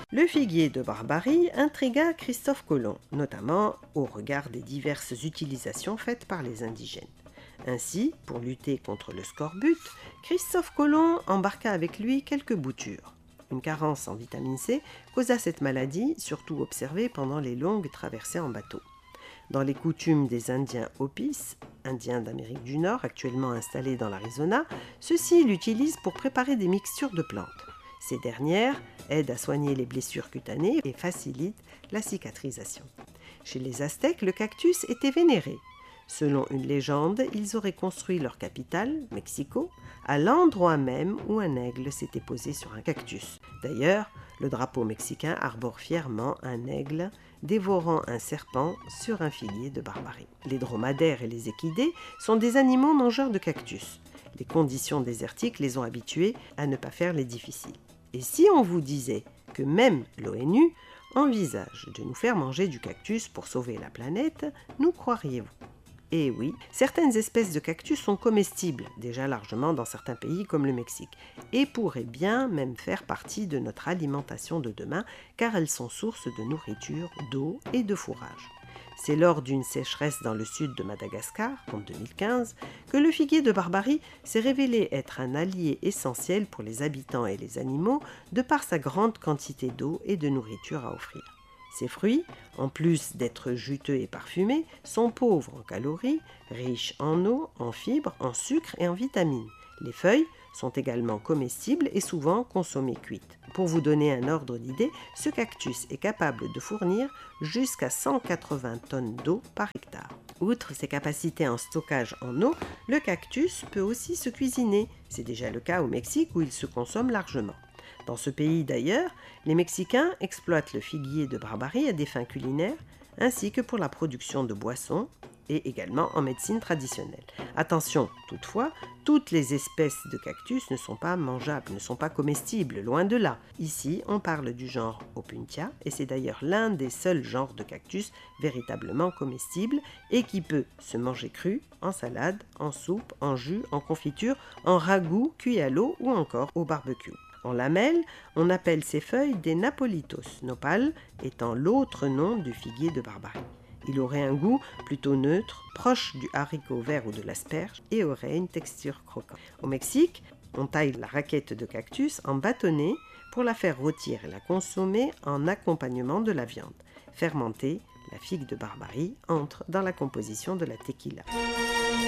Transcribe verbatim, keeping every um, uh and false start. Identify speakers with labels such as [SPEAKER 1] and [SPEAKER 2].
[SPEAKER 1] Le figuier de Barbarie intrigua Christophe Colomb, notamment au regard des diverses utilisations faites par les indigènes. Ainsi, pour lutter contre le scorbut, Christophe Colomb embarqua avec lui quelques boutures. Une carence en vitamine C causa cette maladie, surtout observée pendant les longues traversées en bateau. Dans les coutumes des Indiens Hopis, Indiens d'Amérique du Nord actuellement installés dans l'Arizona, ceux-ci l'utilisent pour préparer des mixtures de plantes. Ces dernières aident à soigner les blessures cutanées et facilitent la cicatrisation. Chez les Aztèques, le cactus était vénéré. Selon une légende, ils auraient construit leur capitale, Mexico, à l'endroit même où un aigle s'était posé sur un cactus. D'ailleurs, le drapeau mexicain arbore fièrement un aigle dévorant un serpent sur un figuier de Barbarie. Les dromadaires et les équidés sont des animaux mangeurs de cactus. Les conditions désertiques les ont habitués à ne pas faire les difficiles. Et si on vous disait que même l'ONU envisage de nous faire manger du cactus pour sauver la planète, nous croiriez-vous ? Eh oui, certaines espèces de cactus sont comestibles, déjà largement dans certains pays comme le Mexique, et pourraient bien même faire partie de notre alimentation de demain, car elles sont source de nourriture, d'eau et de fourrage. C'est lors d'une sécheresse dans le sud de Madagascar, en deux mille quinze, que le figuier de Barbarie s'est révélé être un allié essentiel pour les habitants et les animaux, de par sa grande quantité d'eau et de nourriture à offrir. Ces fruits, en plus d'être juteux et parfumés, sont pauvres en calories, riches en eau, en fibres, en sucre et en vitamines. Les feuilles sont également comestibles et souvent consommées cuites. Pour vous donner un ordre d'idée, ce cactus est capable de fournir jusqu'à cent quatre-vingts tonnes d'eau par hectare. Outre ses capacités en stockage en eau, le cactus peut aussi se cuisiner. C'est déjà le cas au Mexique où il se consomme largement. Dans ce pays d'ailleurs, les Mexicains exploitent le figuier de Barbarie à des fins culinaires, ainsi que pour la production de boissons et également en médecine traditionnelle. Attention, toutefois, toutes les espèces de cactus ne sont pas mangeables, ne sont pas comestibles, loin de là. Ici, on parle du genre Opuntia, et c'est d'ailleurs l'un des seuls genres de cactus véritablement comestibles et qui peut se manger cru, en salade, en soupe, en jus, en confiture, en ragoût, cuit à l'eau ou encore au barbecue. En lamelles, on appelle ces feuilles des napolitos, nopal étant l'autre nom du figuier de Barbarie. Il aurait un goût plutôt neutre, proche du haricot vert ou de l'asperge et aurait une texture croquante. Au Mexique, on taille la raquette de cactus en bâtonnets pour la faire rôtir et la consommer en accompagnement de la viande. Fermentée, la figue de Barbarie entre dans la composition de la tequila.